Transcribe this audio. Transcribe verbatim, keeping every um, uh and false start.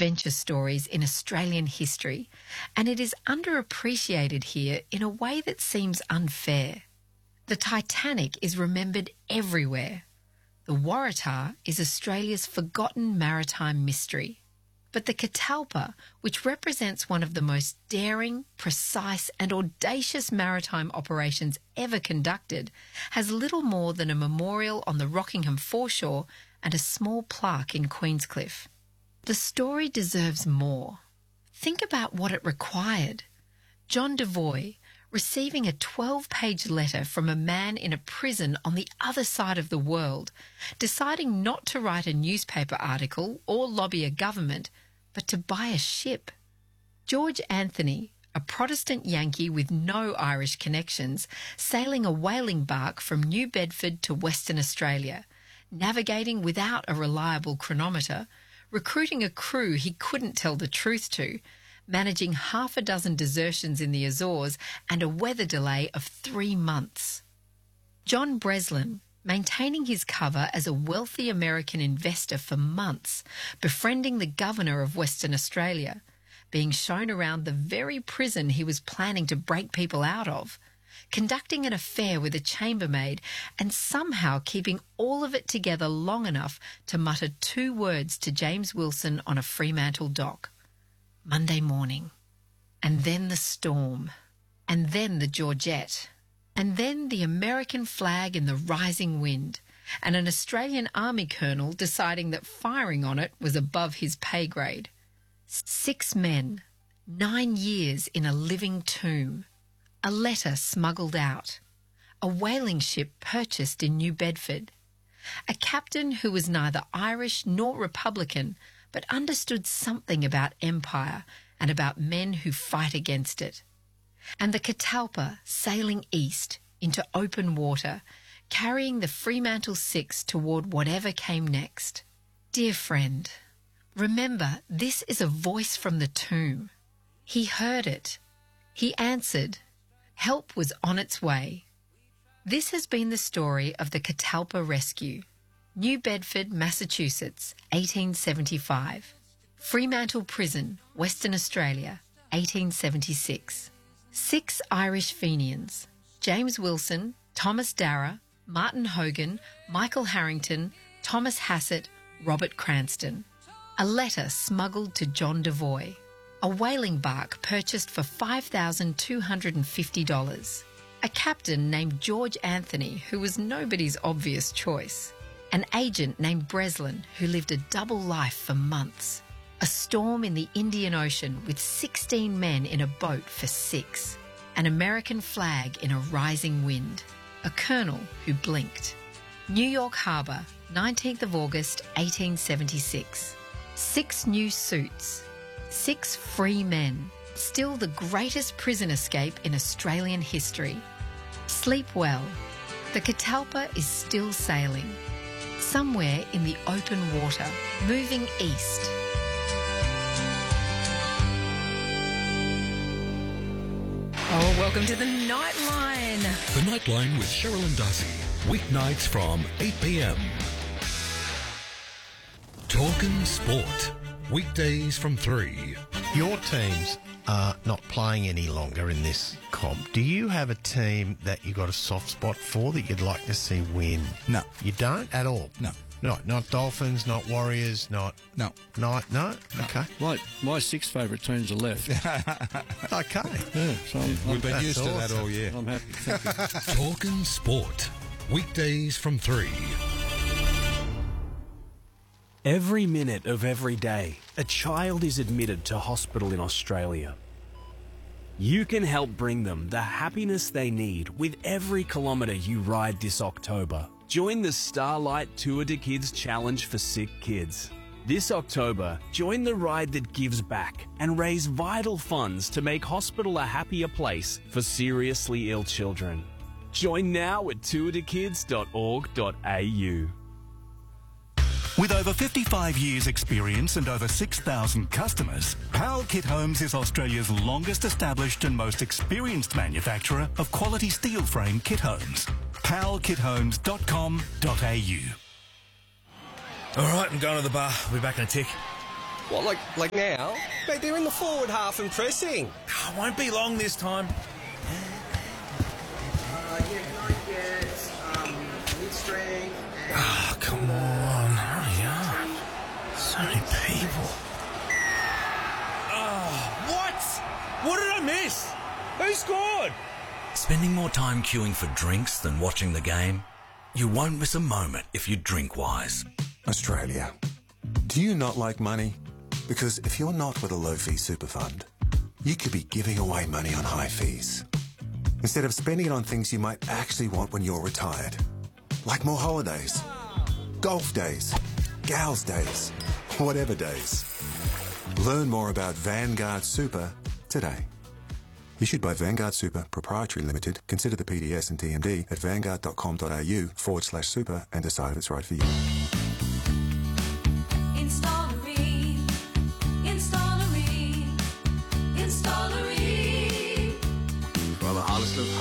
adventure stories in Australian history, and it is underappreciated here in a way that seems unfair. The Titanic is remembered everywhere. The Waratah is Australia's forgotten maritime mystery. But the Catalpa, which represents one of the most daring, precise and audacious maritime operations ever conducted, has little more than a memorial on the Rockingham foreshore and a small plaque in Queenscliff. The story deserves more. Think about what it required. John Devoy, receiving a twelve-page letter from a man in a prison on the other side of the world, deciding not to write a newspaper article or lobby a government, but to buy a ship. George Anthony, a Protestant Yankee with no Irish connections, sailing a whaling bark from New Bedford to Western Australia, navigating without a reliable chronometer, recruiting a crew he couldn't tell the truth to, managing half a dozen desertions in the Azores and a weather delay of three months. John Breslin, maintaining his cover as a wealthy American investor for months, befriending the governor of Western Australia, being shown around the very prison he was planning to break people out of, conducting an affair with a chambermaid, and somehow keeping all of it together long enough to mutter two words to James Wilson on a Fremantle dock. Monday morning. And then the storm. And then the Georgette. And then the American flag in the rising wind, and an Australian Army colonel deciding that firing on it was above his pay grade. Six men, nine years in a living tomb, a letter smuggled out, a whaling ship purchased in New Bedford, a captain who was neither Irish nor Republican but understood something about empire and about men who fight against it. And the Catalpa sailing east into open water, carrying the Fremantle Six toward whatever came next. Dear friend, remember this is a voice from the tomb. He heard it. He answered. Help was on its way. This has been the story of the Catalpa Rescue. New Bedford, Massachusetts, eighteen seventy-five. Fremantle Prison, Western Australia, eighteen seventy-six. Six Irish Fenians, James Wilson, Thomas Darragh, Martin Hogan, Michael Harrington, Thomas Hassett, Robert Cranston. A letter smuggled to John Devoy. A whaling bark purchased for five thousand two hundred fifty dollars. A captain named George Anthony, who was nobody's obvious choice. An agent named Breslin, who lived a double life for months. A storm in the Indian Ocean with sixteen men in a boat for six. An American flag in a rising wind. A colonel who blinked. New York Harbour, nineteenth of August, eighteen seventy-six. Six new suits. Six free men. Still the greatest prison escape in Australian history. Sleep well. The Catalpa is still sailing. Somewhere in the open water, moving east. Oh, welcome to the Nightline. The Nightline with Cheryl and Darcy. Weeknights from eight p m. Talkin' Sport. Weekdays from three. Your teams are not playing any longer in this comp. Do you have a team that you got a soft spot for that you'd like to see win? No. You don't at all? No. No, not Dolphins, not Warriors, not... No. Not, no? no. Okay. My, my six favourite teams are left. Okay. Yeah, so I'm, We've I'm, been used awesome. to that all year. I'm happy. Thank you. Talkin' Sport. Weekdays from three. Every minute of every day, a child is admitted to hospital in Australia. You can help bring them the happiness they need with every kilometre you ride this October. Join the Starlight Tour to Kids Challenge for Sick Kids. This October, join the ride that gives back and raise vital funds to make hospital a happier place for seriously ill children. Join now at tour to kids dot org dot a u. With over fifty-five years experience and over six thousand customers, Powell Kit Homes is Australia's longest established and most experienced manufacturer of quality steel frame kit homes. powell kit homes dot com dot a u. All right, I'm going to the bar. I'll be back in a tick. What, like like now? Mate, they're in the forward half and pressing. Oh, won't be long this time. Uh, yeah, can I get um, mid-strength? Oh, come on, hurry up. So many people. Oh, what? What did I miss? Who scored? Spending more time queuing for drinks than watching the game? You won't miss a moment if you drink wise. Australia. Do you not like money? Because if you're not with a low-fee super fund, you could be giving away money on high fees. Instead of spending it on things you might actually want when you're retired. Like more holidays, golf days, gals days, whatever days. Learn more about Vanguard Super today. Issued by Vanguard Super Proprietary Limited. Consider the P D S and T M D at vanguard.com.au forward slash super and decide if it's right for you. Installery, Installery, Installery. Well, the hardest of